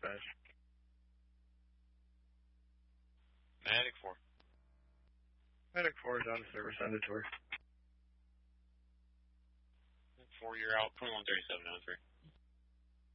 dispatch. Medic 4. Medic 4 is on service, send it to her. 4, you're out, 2137 down 3.